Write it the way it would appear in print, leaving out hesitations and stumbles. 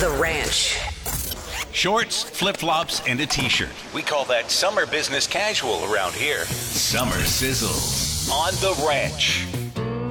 The Ranch. Shorts, flip-flops, and a t-shirt. We call that summer business casual around here. Summer sizzles on The Ranch.